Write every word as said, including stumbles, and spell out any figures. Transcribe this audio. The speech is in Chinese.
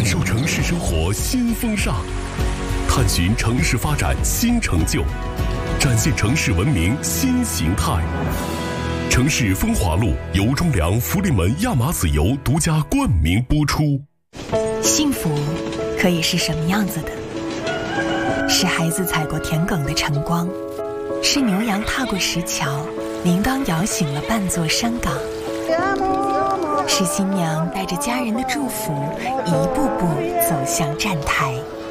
感受城市生活新风尚，探寻城市发展新成就，展现城市文明新形态。城市风华录由中粮福利门亚麻籽油独家冠名播出。 幸福可以是什么样子的？是孩子踩过田埂的晨光，是牛羊踏过石桥，铃铛摇醒了半座山岗，是新娘带着家人的祝福，一步步走向站台。